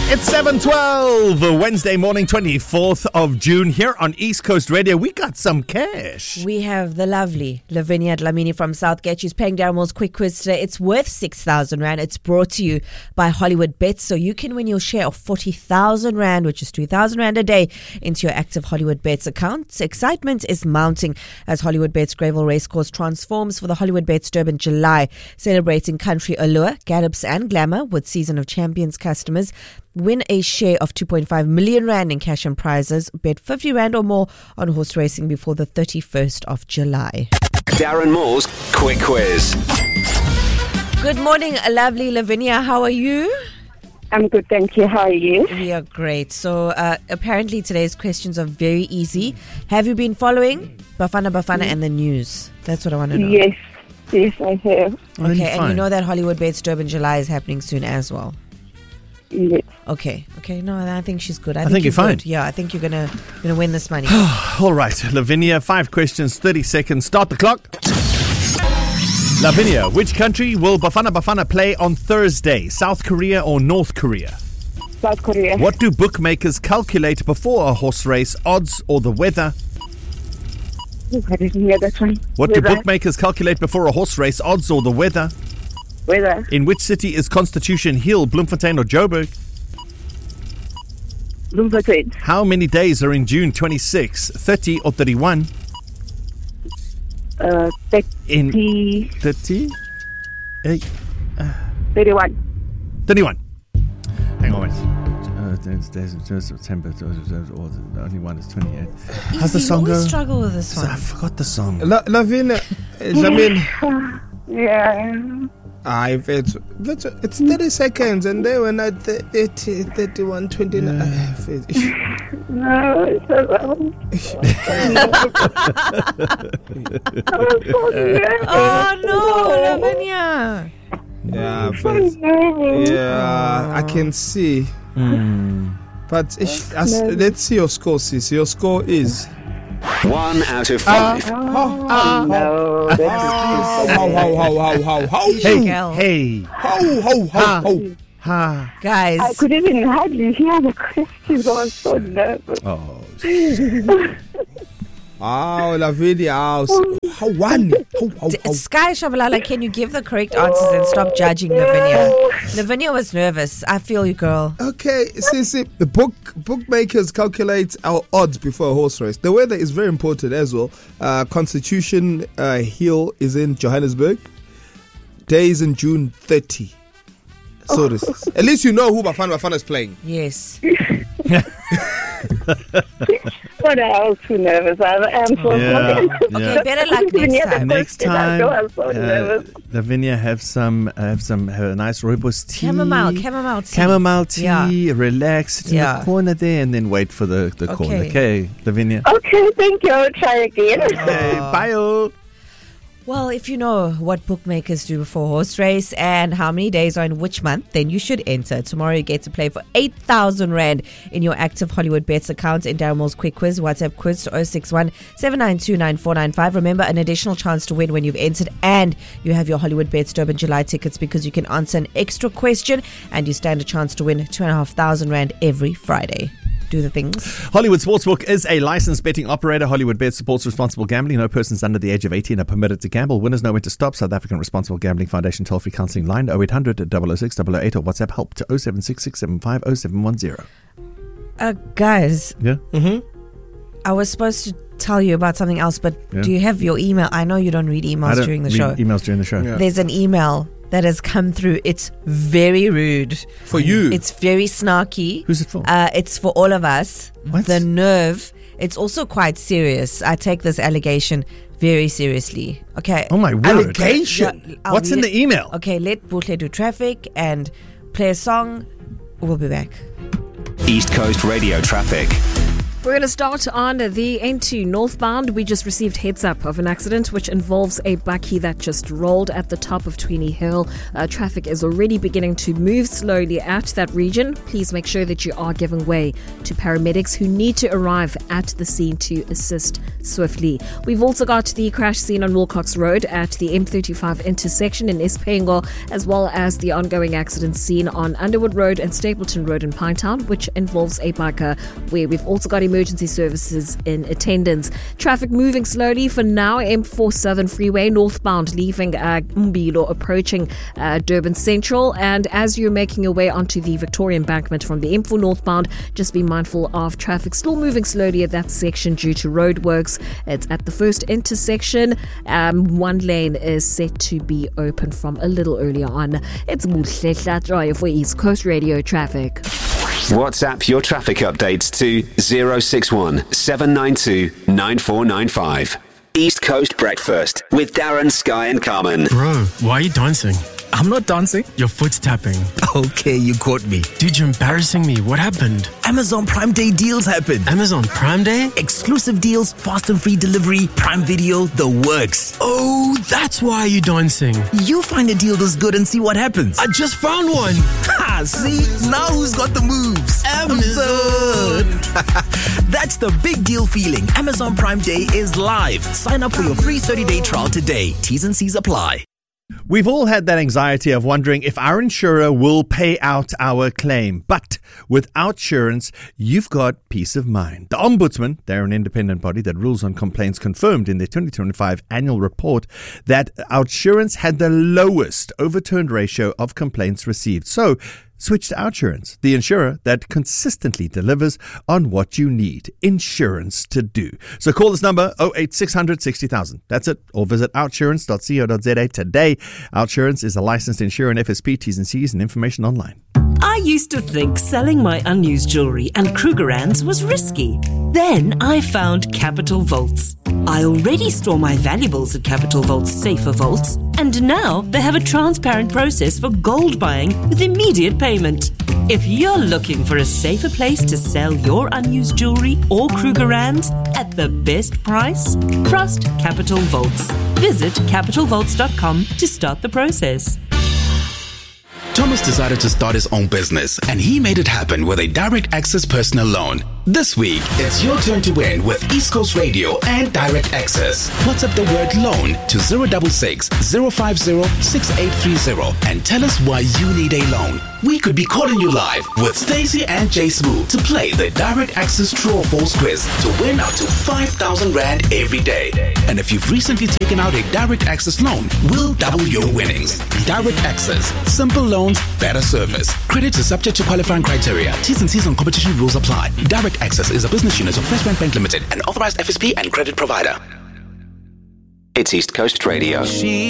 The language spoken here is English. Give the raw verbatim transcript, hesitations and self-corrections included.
It's seven twelve, Wednesday morning, twenty-fourth of June. Here on East Coast Radio, we got some cash. We have the lovely Lavinia Dlamini from Southgate. She's playing Darren quick quiz today. It's worth six thousand Rand. It's brought to you by Hollywood Bets, so you can win your share of forty thousand Rand, which is two thousand Rand a day, into your active Hollywood Bets account. Excitement is mounting as Hollywood Bets Greyville Racecourse transforms for the Hollywood Bets Durban July, celebrating country allure, gallops and glamour with Season of Champions customers. Win a share of two point five million Rand in cash and prizes. Bet fifty Rand or more on horse racing before the thirty-first of July. Darren Moore's Quick Quiz. Good morning, lovely Lavinia. How are you? I'm good, thank you. How are you? We are great. So uh, apparently today's questions are very easy. Have you been following Bafana Bafana and the news? That's what I want to know. Yes, yes, I have. Well, Okay, and fine. you know that Hollywood Bets Durban July is happening soon as well. Yes. Okay, okay. No, I think she's good. I, think you're you're fine. good. Yeah, I think you're gonna gonna win this money. All right, Lavinia, five questions, thirty seconds. Start the clock. Lavinia, which country will Bafana Bafana play on Thursday? South Korea or North Korea? South Korea. What do bookmakers calculate before a horse race? Odds or the weather? Oh, I didn't hear that one. What do Weather. bookmakers calculate before a horse race? Odds or the weather? Weather. In which city is Constitution Hill, Bloemfontein or Joburg? Bloemfontein. How many days are in June twenty-six? thirty or thirty-one? Uh, In thirty, thirty? Eight, thirty-one. thirty-one. Hang on, wait. Uh, days, days of September, or the only one is twenty-eight. How's the Easy, song you always go? struggle with this I one. forgot the song. La, Lavinia, I mean, Yeah. I bet it's, it's thirty seconds and they were not thirty, thirty-one, twenty-nine. No, it's so wrong. Oh no, Lavinia! Yeah, but, yeah, I can see. Mm. But ish, as, let's see your score, sis. Your score is. One out of five. Oh, Oh, no, that's how, how, how, how, how, how, Hey, Girl. hey, how, how, how, how. ha. Guys, I could even hardly hear the questions. I was so nervous. Oh, Oh, Lavinia, how, how one, how, how, D- how. Sky Shabalala, can you give the correct answers and stop judging Lavinia? Lavinia was nervous. I feel you, girl. Okay, see, see, the book bookmakers calculate our odds before a horse race. The weather is very important as well. Uh, Constitution uh, Hill is in Johannesburg. Days in June thirty. So this is. At least you know who Bafana Bafana is playing. Yes. But I was too nervous. I am so Yeah, sorry. yeah. Okay, better luck next time. Next time, I was so uh, nervous. Lavinia, have some, uh, have some, have a nice rooibos tea. Chamomile, chamomile tea. Chamomile tea, Yeah. relax, sit in Yeah. the corner there, and then wait for the, the call. Okay. Okay, Lavinia. Okay, thank you. I'll try again. Okay, bye. Oh. Well, if you know what bookmakers do before horse race and how many days are in which month, then you should enter. Tomorrow you get to play for eight thousand Rand in your active Hollywood Bets account in Darren Moore's Quick Quiz. WhatsApp quiz to oh six one, seven nine two, nine four nine five. Remember, an additional chance to win when you've entered and you have your Hollywood Bets Durban July tickets because you can answer an extra question and you stand a chance to win two thousand five hundred Rand every Friday. Do the things. Hollywood Sportsbook is a licensed betting operator. Hollywood Bet supports responsible gambling. No persons under the age of eighteen are permitted to gamble. Winners know when to stop. South African Responsible Gambling Foundation toll-free counselling line oh eight hundred, double oh six, double oh eight or WhatsApp help to oh seven six, six seven five, oh seven one zero. Uh, guys, Yeah? I was supposed to tell you about something else, but Yeah. do you have your email? I know you don't read emails I don't during the read show. emails during the show. Yeah. There's an email that has come through. It's very rude. For you. It's very snarky. Who's it for? Uh, it's for all of us. What? The nerve. It's also quite serious. I take this allegation very seriously. Okay. Oh, my word. Allegation. Yeah, I'll What's in read the email? Okay, let Butle do traffic and play a song. We'll be back. East Coast Radio Traffic. We're going to start on the N two northbound. We just received heads up of an accident which involves a bakkie that just rolled at the top of Tweenie Hill. Uh, traffic is already beginning to move slowly at that region. Please make sure that you are giving way to paramedics who need to arrive at the scene to assist swiftly. We've also got the crash scene on Wilcox Road at the M thirty-five intersection in Ispengo, as well as the ongoing accident scene on Underwood Road and Stapleton Road in Pinetown, which involves a biker, where we've also got emergency services in attendance. Traffic moving slowly for now. M four Southern Freeway northbound leaving uh, Mbilo, approaching uh, Durban Central. And as you're making your way onto the Victoria Embankment from the M four northbound, just be mindful of traffic still moving slowly at that section due to roadworks. It's at the first intersection. Um, one lane is set to be open from a little earlier on. It's Muhle for East Coast Radio traffic. WhatsApp your traffic updates to zero six one seven nine two nine four nine five. East Coast Breakfast with Darren, Sky and Carmen. Bro, why are you dancing? I'm not dancing. Your foot's tapping. Okay, you caught me. Dude, you're embarrassing me. What happened? Amazon Prime Day deals happened. Amazon Prime Day? Exclusive deals, fast and free delivery, Prime Video, the works. Oh, that's why you're dancing. You find a deal this good and see what happens. I just found one. Ha, see? Now who's got the moves? Amazon. That's the big deal feeling. Amazon Prime Day is live. Sign up for your free thirty-day trial today. T's and C's apply. We've all had that anxiety of wondering if our insurer will pay out our claim. But with Outsurance, you've got peace of mind. The Ombudsman, they're an independent body that rules on complaints, confirmed in their twenty twenty-five annual report that Outsurance had the lowest overturned ratio of complaints received. So switch to Outsurance, the insurer that consistently delivers on what you need insurance to do. So call this number oh eight six hundred sixty thousand. That's it. Or visit outsurance dot co dot za today. Outsurance is a licensed insurer and F S P. T's and C's and information online. I used to think selling my unused jewelry and Krugerrands was risky. Then I found Capital Vaults. I already store my valuables at Capital Vaults Safer Vaults, and now they have a transparent process for gold buying with immediate payment. If you're looking for a safer place to sell your unused jewelry or Krugerrands at the best price, trust Capital Vaults. Visit capital vaults dot com to start the process. Thomas decided to start his own business, and he made it happen with a direct access personal loan. This week, it's your turn to win with East Coast Radio and Direct Access. WhatsApp the word loan to zero six six, zero five zero, six eight three zero and tell us why you need a loan. We could be calling you live with Stacey and Jay Smooth to play the Direct Access True or False quiz to win up to five thousand Rand every day. And if you've recently taken out a Direct Access loan, we'll double your winnings. Direct Access. Simple loans, better service. Credit is subject to qualifying criteria. T's and C's and competition rules apply. Direct Access is a business unit of First Bank Bank Limited, an authorized F S P and credit provider. It's East Coast Radio.